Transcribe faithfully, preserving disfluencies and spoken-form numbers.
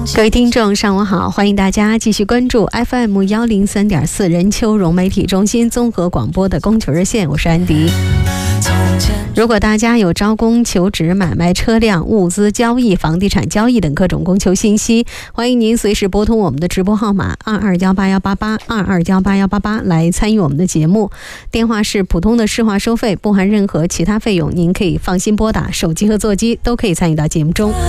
各位听众上午好，欢迎大家继续关注 F M 一零三点四 任丘融媒体中心综合广播的供求热线，我是安迪。如果大家有招工、求职、买卖车辆、物资交易、房地产交易等各种供求信息，欢迎您随时拨通我们的直播号码二二一八一八八 二二一八一八八来参与我们的节目。电话是普通的市话收费，不含任何其他费用，您可以放心拨打，手机和座机都可以参与到节目中。